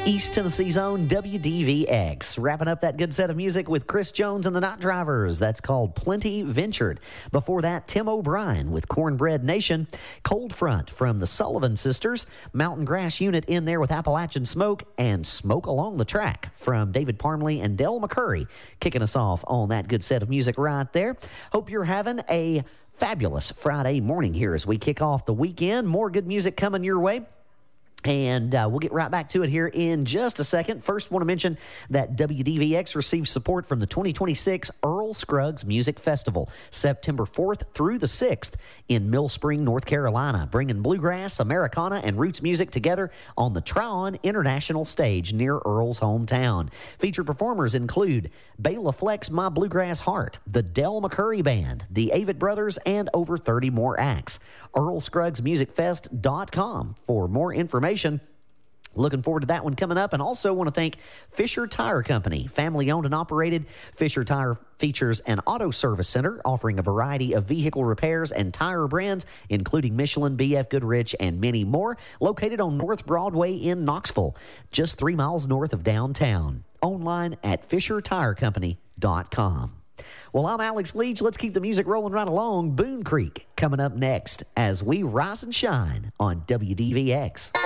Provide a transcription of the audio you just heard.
East Tennessee's own WDVX. Wrapping up that good set of music with Chris Jones and the Knot Drivers. That's called Plenty Ventured. Before that, Tim O'Brien with Cornbread Nation. Cold Front from the Sullivan Sisters. Mountain Grass Unit in there with Appalachian Smoke. And Smoke Along the Track from David Parmley and Del McCurry. Kicking us off on that good set of music right there. Hope you're having a fabulous Friday morning here as we kick off the weekend. More good music coming your way. And we'll get right back to it here in just a second. First, want to mention that WDVX receives support from the 2026 Earl Scruggs Music Festival, September 4th through the 6th in Mill Spring, North Carolina, bringing bluegrass, Americana, and roots music together on the Tryon International Stage near Earl's hometown. Featured performers include Bela Fleck's My Bluegrass Heart, the Del McCurry Band, the Avett Brothers, and over 30 more acts. EarlScruggsMusicFest.com for more information. Looking forward to that one coming up. And also want to thank Fisher Tire Company, family owned and operated. Fisher Tire features an auto service center offering a variety of vehicle repairs and tire brands, including Michelin, BF Goodrich, and many more. Located on North Broadway in Knoxville, just 3 miles north of downtown. Online at FisherTireCompany.com. Well, I'm Alex Leach. Let's keep the music rolling right along. Boone Creek coming up next as we rise and shine on WDVX.